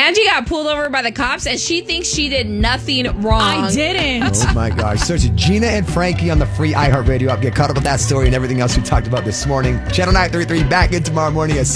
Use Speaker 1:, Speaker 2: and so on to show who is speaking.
Speaker 1: Angie got pulled over by the cops, and she thinks she did nothing wrong.
Speaker 2: I didn't.
Speaker 3: Oh, my gosh. Search Gina and Frankie on the free iHeartRadio app. Get caught up with that story and everything else we talked about this morning. Channel 933 back in tomorrow morning at